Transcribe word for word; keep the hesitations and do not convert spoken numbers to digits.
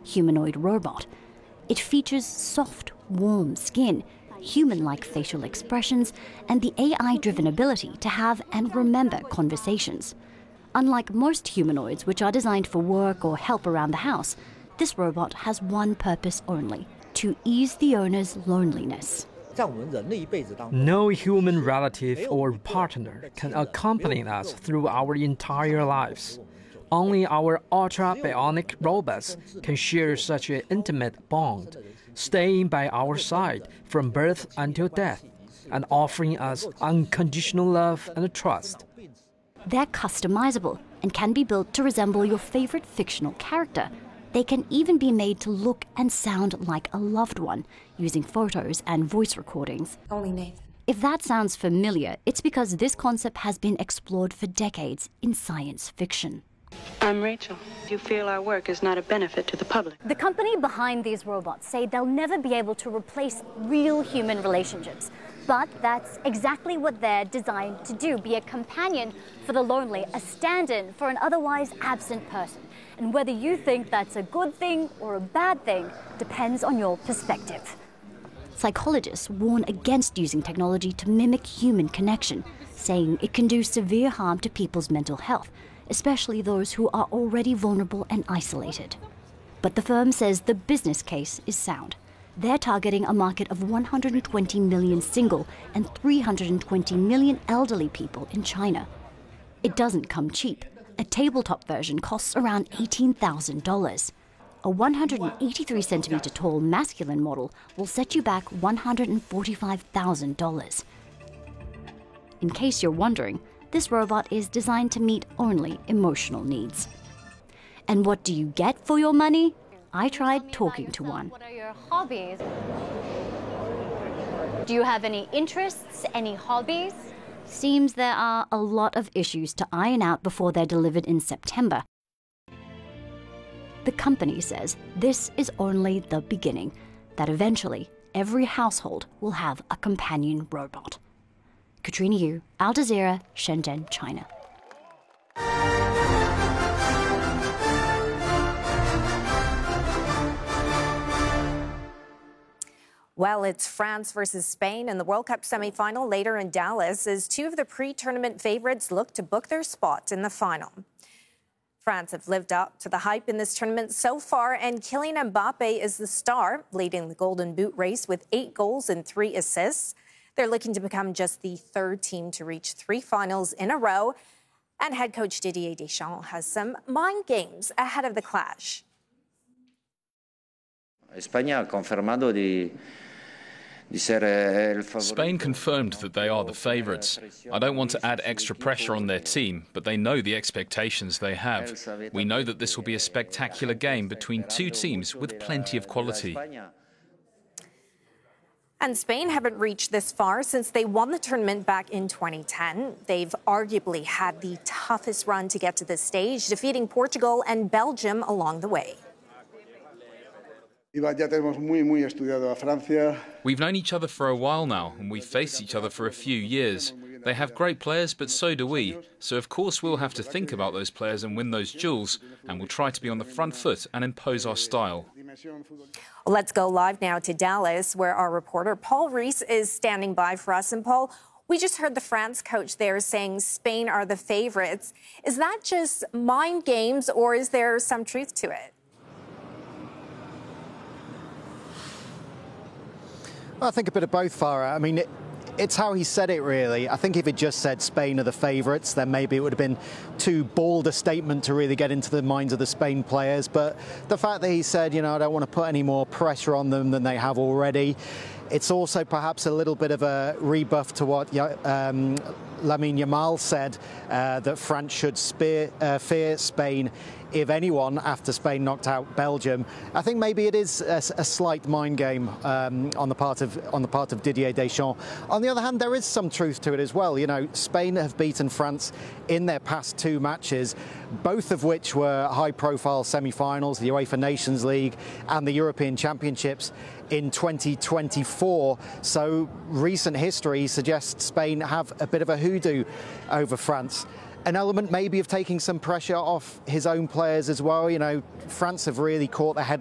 humanoid robot. It features soft, warm skin, human-like facial expressions, and the A I-driven ability to have and remember conversations. Unlike most humanoids, which are designed for work or help around the house, this robot has one purpose only: to ease the owner's loneliness. No human relative or partner can accompany us through our entire lives. Only our ultra-bionic robots can share such an intimate bond, staying by our side from birth until death, and offering us unconditional love and trust. They're customizable and can be built to resemble your favorite fictional character. They can even be made to look and sound like a loved one, using photos and voice recordings. Only Nathan. If that sounds familiar, it's because this concept has been explored for decades in science fiction. I'm Rachel. You feel our work is not a benefit to the public. The company behind these robots say they'll never be able to replace real human relationships. But that's exactly what they're designed to do: be a companion for the lonely, a stand-in for an otherwise absent person. And whether you think that's a good thing or a bad thing depends on your perspective. Psychologists warn against using technology to mimic human connection, saying it can do severe harm to people's mental health, especially those who are already vulnerable and isolated. But the firm says the business case is sound. They're targeting a market of one hundred twenty million single and three hundred twenty million elderly people in China. It doesn't come cheap. A tabletop version costs around eighteen thousand dollars. A one hundred eighty-three centimeter tall masculine model will set you back one hundred forty-five thousand dollars. In case you're wondering, this robot is designed to meet only emotional needs. And what do you get for your money? I tried talking to one. What are your hobbies? Do you have any interests, any hobbies? Seems there are a lot of issues to iron out before they're delivered in September. The company says this is only the beginning, that eventually every household will have a companion robot. Katrina Yu, Al Jazeera, Shenzhen, China. Well, it's France versus Spain in the World Cup semi-final later in Dallas as two of the pre-tournament favorites look to book their spot in the final. France have lived up to the hype in this tournament so far, and Kylian Mbappe is the star, leading the Golden Boot race with eight goals and three assists. They're looking to become just the third team to reach three finals in a row, and head coach Didier Deschamps has some mind games ahead of the clash. España ha confirmado de Spain confirmed that they are the favourites. I don't want to add extra pressure on their team, but they know the expectations they have. We know that this will be a spectacular game between two teams with plenty of quality. And Spain haven't reached this far since they won the tournament back in twenty ten. They've arguably had the toughest run to get to this stage, defeating Portugal and Belgium along the way. We've known each other for a while now, and we've faced each other for a few years. They have great players, but so do we. So of course we'll have to think about those players and win those duels, and we'll try to be on the front foot and impose our style. Let's go live now to Dallas, where our reporter Paul Reese is standing by for us. And Paul, we just heard the France coach there saying Spain are the favourites. Is that just mind games, or is there some truth to it? I think a bit of both, Farah. I mean, it, it's how he said it, really. I think if it just said Spain are the favourites, then maybe it would have been too bold a statement to really get into the minds of the Spain players. But the fact that he said, you know, I don't want to put any more pressure on them than they have already, it's also perhaps a little bit of a rebuff to what um, Lamine Yamal said, uh, that France should spear, uh, fear Spain, if anyone, after Spain knocked out Belgium. I think maybe it is a, a slight mind game um, on the part of on the part of Didier Deschamps. On the other hand, there is some truth to it as well. You know, Spain have beaten France in their past two matches, both of which were high-profile semi-finals, the UEFA Nations League and the European Championships in twenty twenty-four. So recent history suggests Spain have a bit of a hoodoo over France. An element maybe of taking some pressure off his own players as well. You know, France have really caught the head,